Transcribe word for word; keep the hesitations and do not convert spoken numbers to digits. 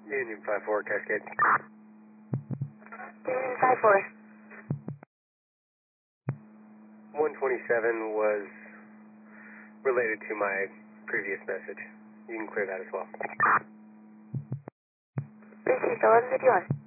Union five four, Cascade. Union five four. one twenty-seven was related to my previous message. You can clear that as well. Received eleven fifty-one.